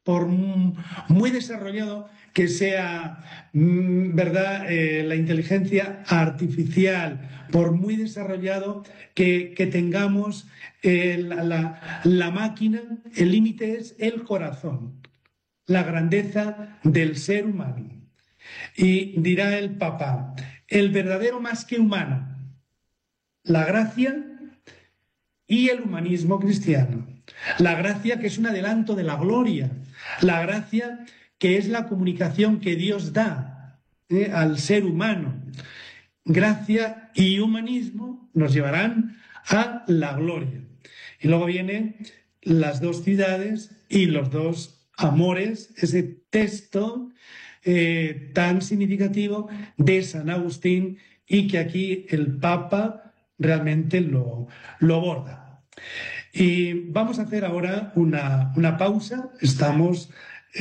por muy desarrollado que sea, ¿verdad?, la inteligencia artificial, por muy desarrollado que tengamos la máquina, el límite es el corazón, la grandeza del ser humano. Y dirá el Papa, el verdadero más que humano, la gracia y el humanismo cristiano. La gracia que es un adelanto de la gloria, la gracia que es la comunicación que Dios da al ser humano. Gracia y humanismo nos llevarán a la gloria. Y luego vienen las dos ciudades y los dos amores, ese texto tan significativo de San Agustín y que aquí el Papa realmente lo aborda. Y vamos a hacer ahora una pausa. Estamos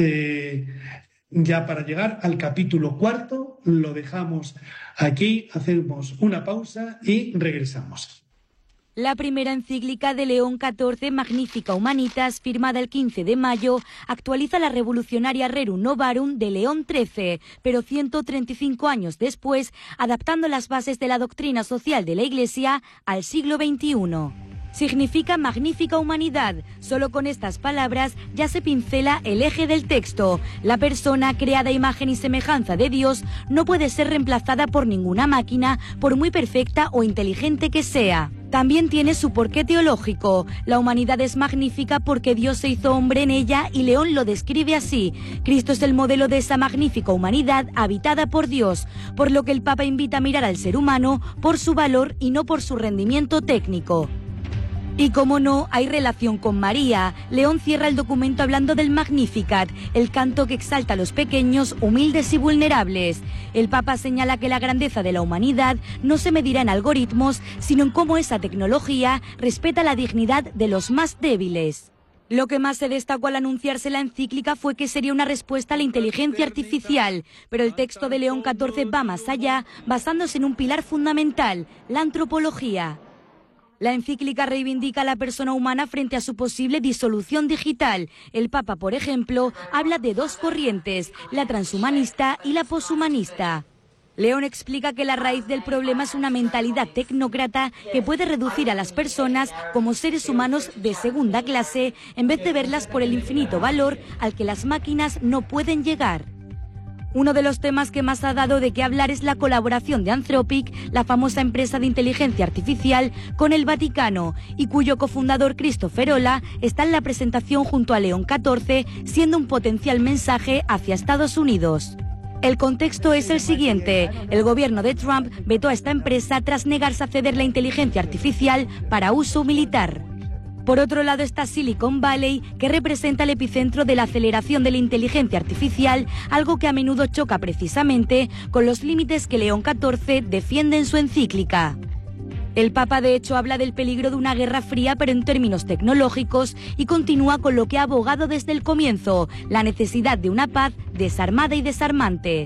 ya para llegar al capítulo 4. Lo dejamos aquí, hacemos una pausa y regresamos. La primera encíclica de León XIV, Magnificat Humanitas, firmada el 15 de mayo, actualiza la revolucionaria Rerum Novarum de León XIII, pero 135 años después, adaptando las bases de la doctrina social de la Iglesia al siglo XXI. Significa magnífica humanidad. Solo con estas palabras ya se pincela el eje del texto. La persona, creada a imagen y semejanza de Dios, no puede ser reemplazada por ninguna máquina, por muy perfecta o inteligente que sea. También tiene su porqué teológico. La humanidad es magnífica porque Dios se hizo hombre en ella y León lo describe así. Cristo es el modelo de esa magnífica humanidad habitada por Dios, por lo que el Papa invita a mirar al ser humano por su valor y no por su rendimiento técnico. Y como no, hay relación con María. León cierra el documento hablando del Magnificat, el canto que exalta a los pequeños, humildes y vulnerables. El Papa señala que la grandeza de la humanidad no se medirá en algoritmos, sino en cómo esa tecnología respeta la dignidad de los más débiles. Lo que más se destacó al anunciarse la encíclica fue que sería una respuesta a la inteligencia artificial, pero el texto de León XIV va más allá, basándose en un pilar fundamental, la antropología. La encíclica reivindica a la persona humana frente a su posible disolución digital. El Papa, por ejemplo, habla de dos corrientes, la transhumanista y la poshumanista. León explica que la raíz del problema es una mentalidad tecnócrata que puede reducir a las personas como seres humanos de segunda clase en vez de verlas por el infinito valor al que las máquinas no pueden llegar. Uno de los temas que más ha dado de qué hablar es la colaboración de Anthropic, la famosa empresa de inteligencia artificial, con el Vaticano, y cuyo cofundador Christopher Olah está en la presentación junto a León XIV, siendo un potencial mensaje hacia Estados Unidos. El contexto es el siguiente. El gobierno de Trump vetó a esta empresa tras negarse a ceder la inteligencia artificial para uso militar. Por otro lado está Silicon Valley, que representa el epicentro de la aceleración de la inteligencia artificial, algo que a menudo choca precisamente con los límites que León XIV defiende en su encíclica. El Papa, de hecho, habla del peligro de una guerra fría, pero en términos tecnológicos, y continúa con lo que ha abogado desde el comienzo, la necesidad de una paz desarmada y desarmante.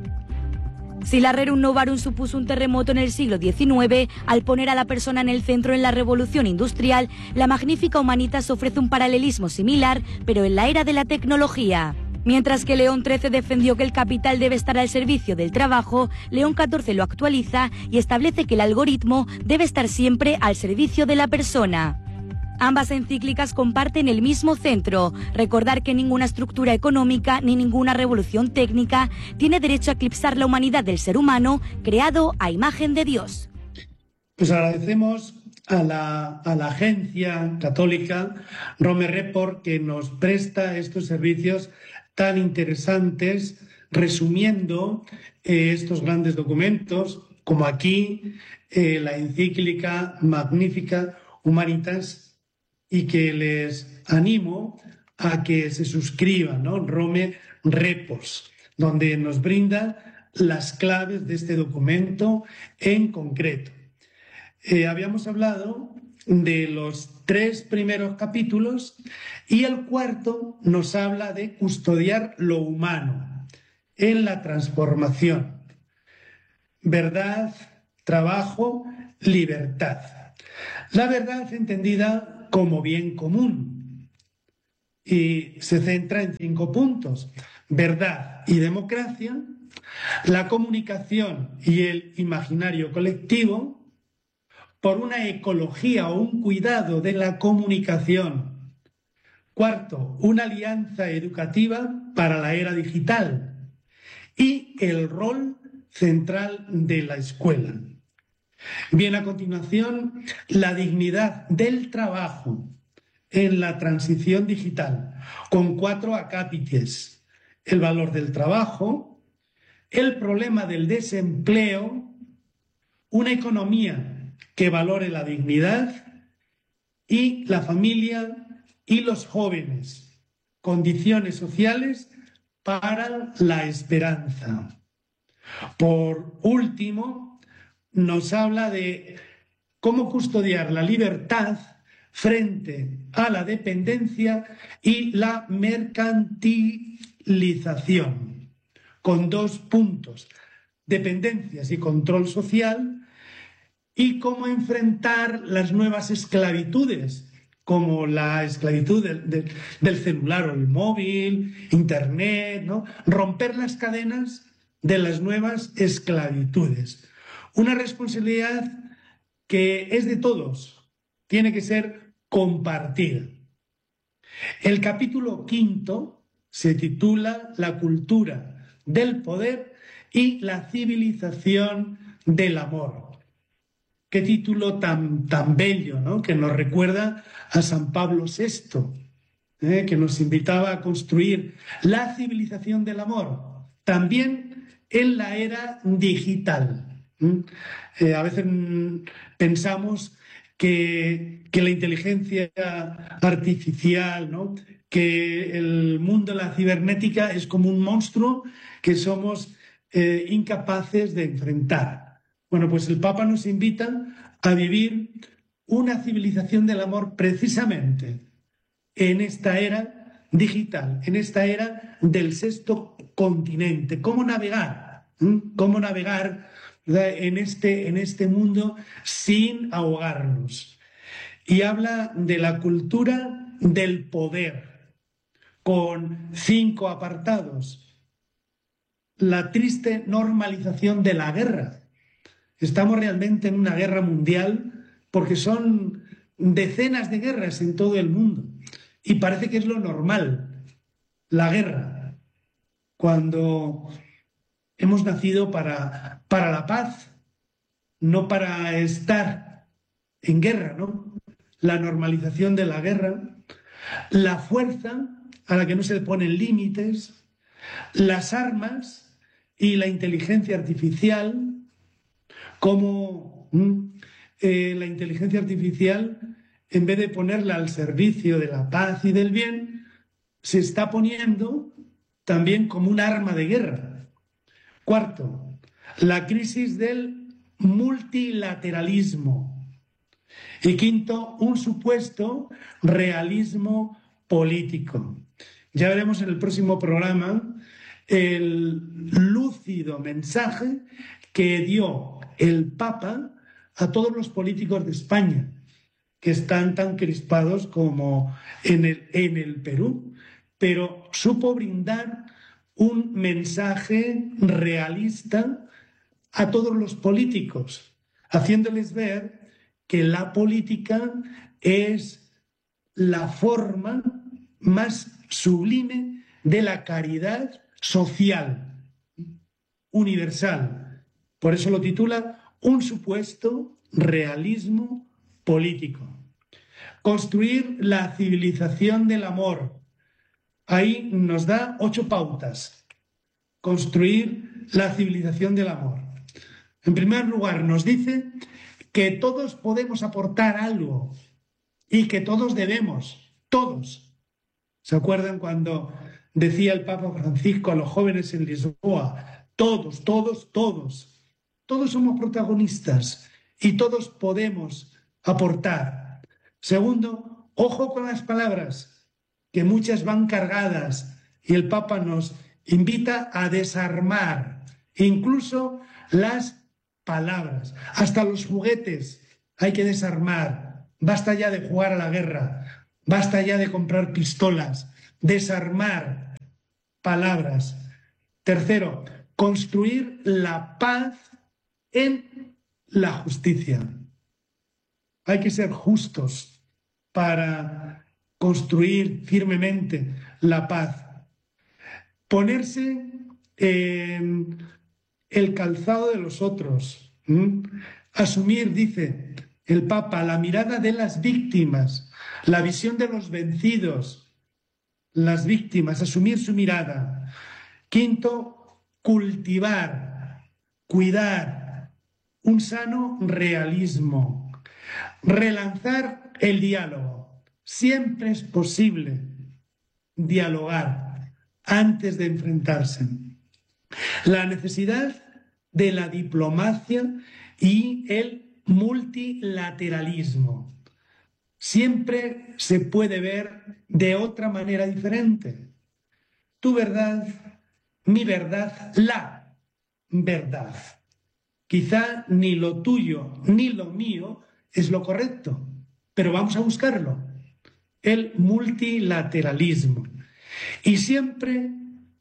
Si la Rerum Novarum supuso un terremoto en el siglo XIX, al poner a la persona en el centro en la revolución industrial, la Magnificat Humanitas ofrece un paralelismo similar, pero en la era de la tecnología. Mientras que León XIII defendió que el capital debe estar al servicio del trabajo, León XIV lo actualiza y establece que el algoritmo debe estar siempre al servicio de la persona. Ambas encíclicas comparten el mismo centro, recordar que ninguna estructura económica ni ninguna revolución técnica tiene derecho a eclipsar la humanidad del ser humano, creado a imagen de Dios. Pues agradecemos a la agencia católica Rome Report que nos presta estos servicios tan interesantes, resumiendo estos grandes documentos, como aquí la encíclica Magnificat Humanitas, y que les animo a que se suscriban, ¿no? Rome Reports, donde nos brinda las claves de este documento en concreto. Habíamos hablado de los 3 primeros capítulos y el cuarto nos habla de custodiar lo humano en la transformación. Verdad, trabajo, libertad. La verdad entendida como bien común y se centra en 5 puntos: verdad y democracia, la comunicación y el imaginario colectivo, por una ecología o un cuidado de la comunicación. Cuarto, una alianza educativa para la era digital y el rol central de la escuela. Bien, a continuación, la dignidad del trabajo en la transición digital, con 4 acápites: el valor del trabajo, el problema del desempleo, una economía que valore la dignidad y la familia y los jóvenes, condiciones sociales para la esperanza. Por último, nos habla de cómo custodiar la libertad frente a la dependencia y la mercantilización, con 2 puntos: dependencias y control social, y cómo enfrentar las nuevas esclavitudes, como la esclavitud del celular o el móvil, Internet, ¿no? Romper las cadenas de las nuevas esclavitudes. Una responsabilidad que es de todos, tiene que ser compartida. El capítulo 5 se titula La cultura del poder y la civilización del amor. Qué título tan bello, ¿no? Que nos recuerda a San Pablo VI, que nos invitaba a construir la civilización del amor, también en la era digital. A veces pensamos que la inteligencia artificial, ¿no? Que el mundo de la cibernética es como un monstruo que somos incapaces de enfrentar. Bueno, pues el Papa nos invita a vivir una civilización del amor precisamente en esta era digital, en esta era del 6º continente. ¿Cómo navegar? ¿Cómo navegar en este mundo sin ahogarnos? Y habla de la cultura del poder, con 5 apartados. La triste normalización de la guerra. Estamos realmente en una guerra mundial porque son decenas de guerras en todo el mundo y parece que es lo normal, la guerra, cuando hemos nacido para la paz, no para estar en guerra, ¿no? La normalización de la guerra, la fuerza a la que no se le ponen límites, las armas y la inteligencia artificial. Como la inteligencia artificial, en vez de ponerla al servicio de la paz y del bien, se está poniendo también como un arma de guerra. Cuarto, la crisis del multilateralismo. Y quinto, un supuesto realismo político. Ya veremos en el próximo programa el lúcido mensaje que dio el Papa a todos los políticos de España, que están tan crispados como en el Perú, pero supo brindar un mensaje realista a todos los políticos, haciéndoles ver que la política es la forma más sublime de la caridad social, universal. Por eso lo titula Un supuesto realismo político. Construir la civilización del amor. Ahí nos da 8 pautas. Construir la civilización del amor. En primer lugar, nos dice que todos podemos aportar algo y que todos debemos, todos. ¿Se acuerdan cuando decía el Papa Francisco a los jóvenes en Lisboa? Todos, todos, todos. Todos somos protagonistas y todos podemos aportar. Segundo, ojo con las palabras, que muchas van cargadas, y el Papa nos invita a desarmar incluso las palabras. Hasta los juguetes hay que desarmar. Basta ya de jugar a la guerra, basta ya de comprar pistolas, desarmar palabras. Tercero, construir la paz en la justicia. Hay que ser justos para construir firmemente la paz. Ponerse en el calzado de los otros. Asumir, dice el Papa, la mirada de las víctimas, la visión de los vencidos, las víctimas, asumir su mirada. Quinto, cultivar, cuidar un sano realismo. Relanzar el diálogo. Siempre es posible dialogar antes de enfrentarse. La necesidad de la diplomacia y el multilateralismo. Siempre se puede ver de otra manera diferente. Tu verdad, mi verdad, la verdad. Quizá ni lo tuyo ni lo mío es lo correcto, pero vamos a buscarlo. El multilateralismo. Y siempre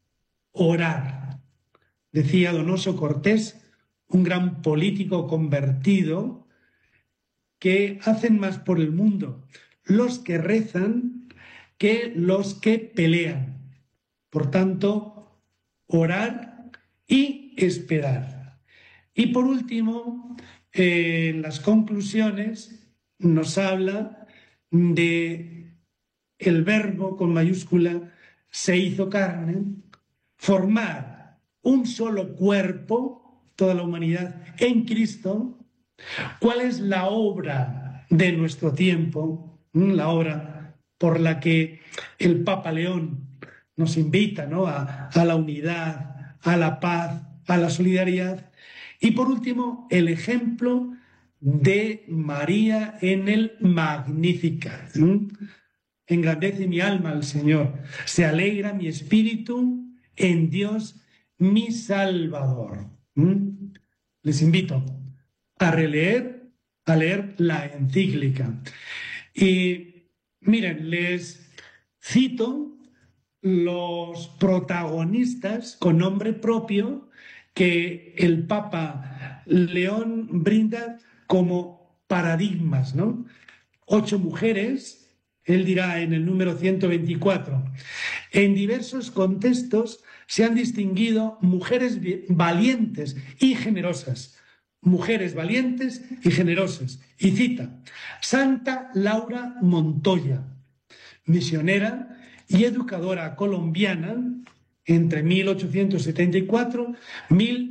orar. Decía Donoso Cortés, un gran político convertido, que hacen más por el mundo los que rezan que los que pelean. Por tanto, orar y esperar. Y por último, en las conclusiones nos habla de el verbo con mayúscula se hizo carne, formar un solo cuerpo, toda la humanidad, en Cristo. ¿Cuál es la obra de nuestro tiempo? La obra por la que el Papa León nos invita, ¿no? a la unidad, a la paz, a la solidaridad. Y por último, el ejemplo de María en el Magnificat. Engrandece mi alma al Señor, se alegra mi espíritu en Dios mi Salvador. Les invito a leer la encíclica. Y miren, les cito los protagonistas con nombre propio que el Papa León brinda como paradigmas, ¿no? 8 mujeres. Él dirá en el número 124, en diversos contextos se han distinguido mujeres valientes y generosas. Mujeres valientes y generosas. Y cita, Santa Laura Montoya, misionera y educadora colombiana entre 1874 y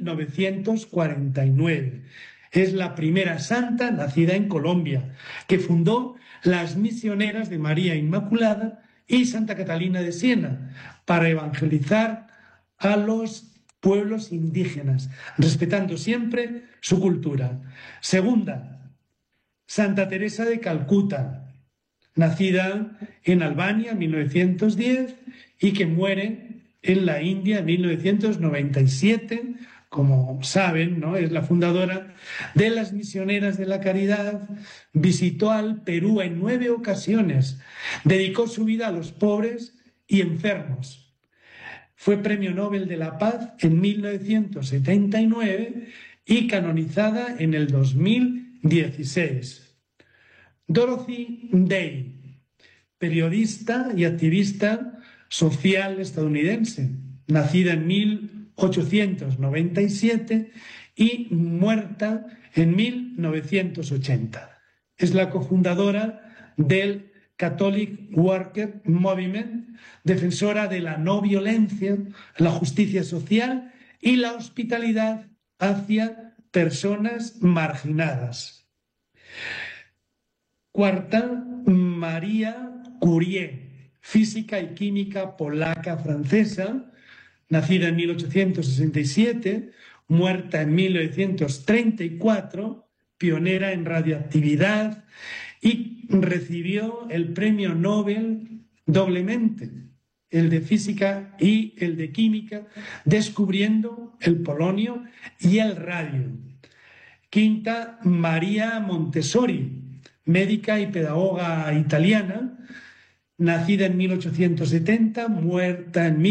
1949. Es la primera santa nacida en Colombia, que fundó las Misioneras de María Inmaculada y Santa Catalina de Siena para evangelizar a los pueblos indígenas, respetando siempre su cultura. Segunda, Santa Teresa de Calcuta, nacida en Albania en 1910 y que muere en la India en 1997. Como saben, ¿no? Es la fundadora de las Misioneras de la Caridad, visitó al Perú en 9 ocasiones, dedicó su vida a los pobres y enfermos. Fue Premio Nobel de la Paz en 1979 y canonizada en el 2016. Dorothy Day, periodista y activista social estadounidense, nacida en 1897 y muerta en 1980. Es la cofundadora del Catholic Worker Movement, defensora de la no violencia, la justicia social y la hospitalidad hacia personas marginadas. Cuarta, María Curie, física y química polaca francesa, nacida en 1867, muerta en 1934, pionera en radioactividad y recibió el premio Nobel doblemente, el de física y el de química, descubriendo el polonio y el radio. Quinta, María Montessori, médica y pedagoga italiana, nacida en 1870, muerta en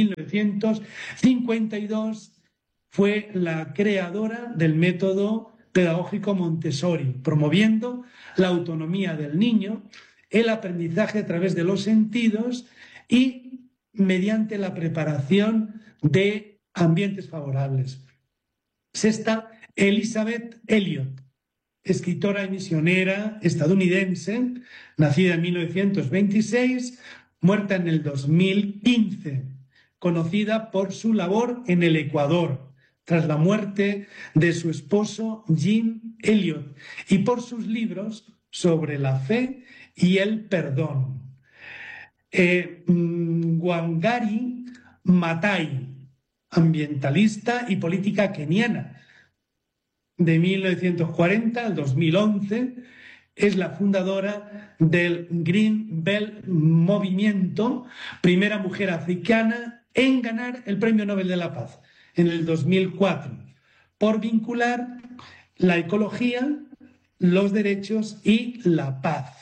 1952, fue la creadora del método pedagógico Montessori, promoviendo la autonomía del niño, el aprendizaje a través de los sentidos y mediante la preparación de ambientes favorables. Sexta, Elizabeth Elliot, escritora y misionera estadounidense, nacida en 1926, muerta en el 2015, conocida por su labor en el Ecuador, tras la muerte de su esposo Jim Elliot, y por sus libros sobre la fe y el perdón. Wangari Maathai, ambientalista y política keniana, de 1940 al 2011, es la fundadora del Green Belt Movimiento, primera mujer africana en ganar el Premio Nobel de la Paz en el 2004, por vincular la ecología, los derechos y la paz.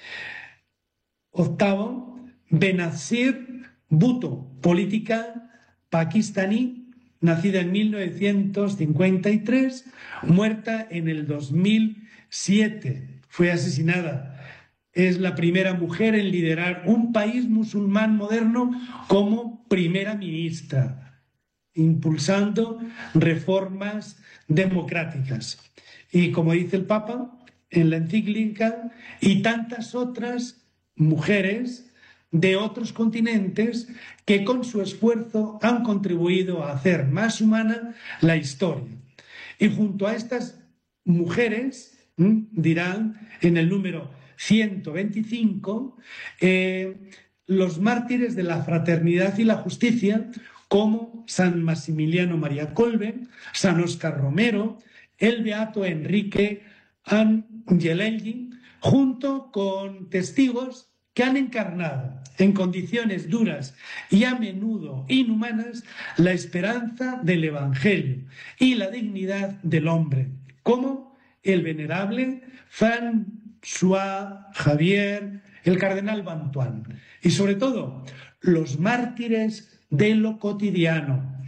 Octavo, Benazir Bhutto, política pakistaní, nacida en 1953, muerta en el 2007. Fue asesinada. Es la primera mujer en liderar un país musulmán moderno como primera ministra, impulsando reformas democráticas. Y como dice el Papa en la encíclica, y tantas otras mujeres de otros continentes que con su esfuerzo han contribuido a hacer más humana la historia. Y junto a estas mujeres, dirán en el número 125, los mártires de la fraternidad y la justicia, como San Maximiliano María Kolbe, San Óscar Romero, el beato Enrique Angelelli, junto con testigos que han encarnado en condiciones duras y a menudo inhumanas la esperanza del Evangelio y la dignidad del hombre, como el venerable François Xavier, el cardenal Bantuán, y sobre todo los mártires de lo cotidiano.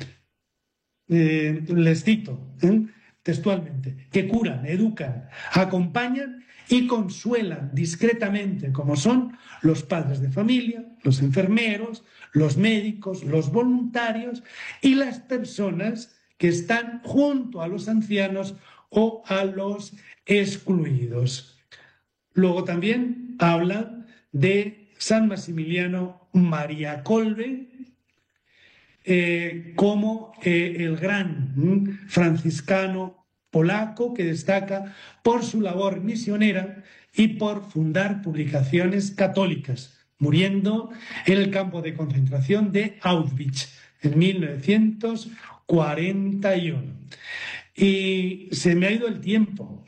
Les cito textualmente, que curan, educan, acompañan y consuelan discretamente, como son los padres de familia, los enfermeros, los médicos, los voluntarios y las personas que están junto a los ancianos o a los excluidos. Luego también habla de San Maximiliano María Kolbe, como el gran franciscano polaco que destaca por su labor misionera y por fundar publicaciones católicas, muriendo en el campo de concentración de Auschwitz en 1941. Y se me ha ido el tiempo,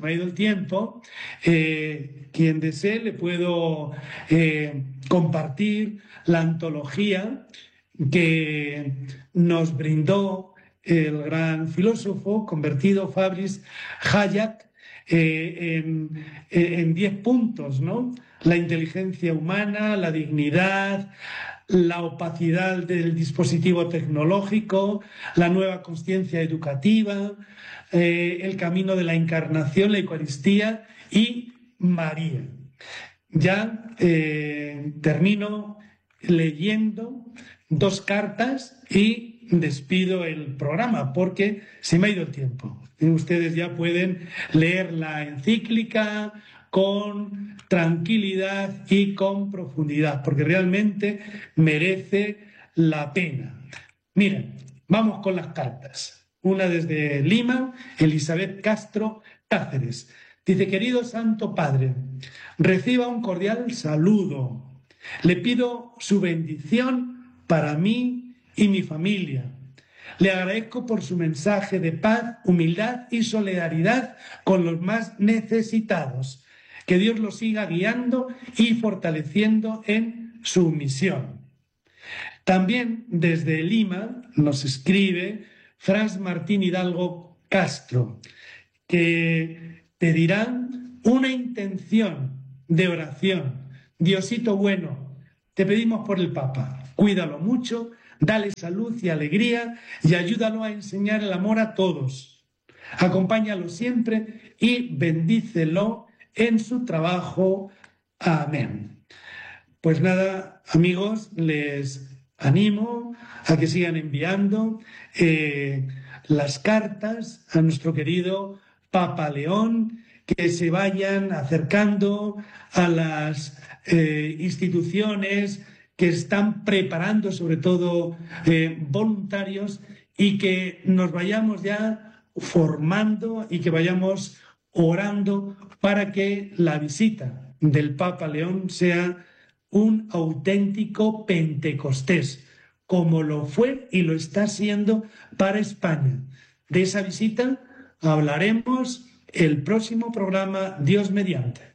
quien desee le puedo compartir la antología que nos brindó el gran filósofo convertido Fabrice Hayak en 10 puntos, ¿no? La inteligencia humana, la dignidad, la opacidad del dispositivo tecnológico, la nueva conciencia educativa, el camino de la encarnación, la Eucaristía y María. Ya termino leyendo 2 cartas y despido el programa porque se me ha ido el tiempo. Ustedes ya pueden leer la encíclica con tranquilidad y con profundidad, porque realmente merece la pena. Miren, vamos con las cartas. Una desde Lima, Elizabeth Castro Cáceres. Dice: querido Santo Padre, reciba un cordial saludo. Le pido su bendición para mí y mi familia. Le agradezco por su mensaje de paz, humildad y solidaridad con los más necesitados. Que Dios lo siga guiando y fortaleciendo en su misión. También desde Lima nos escribe Franz Martín Hidalgo Castro, que te dirán una intención de oración. Diosito bueno, te pedimos por el Papa. Cuídalo mucho, dale salud y alegría y ayúdalo a enseñar el amor a todos. Acompáñalo siempre y bendícelo en su trabajo. Amén. Pues nada, amigos, les animo a que sigan enviando las cartas a nuestro querido Papa León, que se vayan acercando a las instituciones que están preparando, sobre todo voluntarios, y que nos vayamos ya formando y que vayamos orando para que la visita del Papa León sea un auténtico Pentecostés, como lo fue y lo está siendo para España. De esa visita hablaremos el próximo programa, Dios mediante.